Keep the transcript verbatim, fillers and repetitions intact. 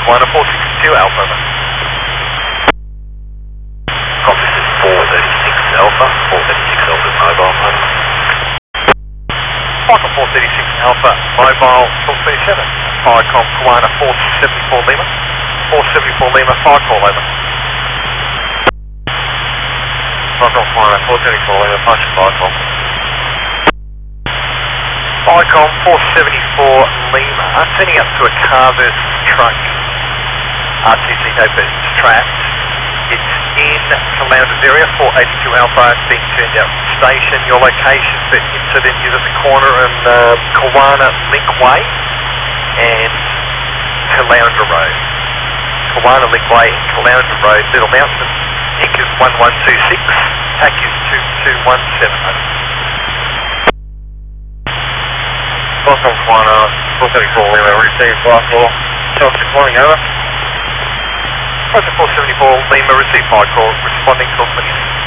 Kawano four sixty-two Alpha. Copy, this is four thirty-six Alpha, four thirty-six Alpha mobile. Falcon four thirty-six Alpha, mobile, four thirty-seven. Firecom Kawano four seventy-four Lima, four seventy-four Lima, fire call over. Falcon Kawano four seventy-four Lima, punch Firecom. Firecom four seventy-four Lima, sending up to a Carver's truck, R T C no persons trapped. It's in Calounders area, four eighty-two Alpha, being turned out from the station. Your location for incident is at the corner of uh, Kawano Linkway and Caloundra Road. Kawano Linkway and Caloundra Road, Little Mountain. Inc is one one two six, T A C is two two one seven. Falcon Kawano four seventy-four Lima, received flight call. Chelsea flying over. Falcon four seventy-four Lima, received flight call, responding to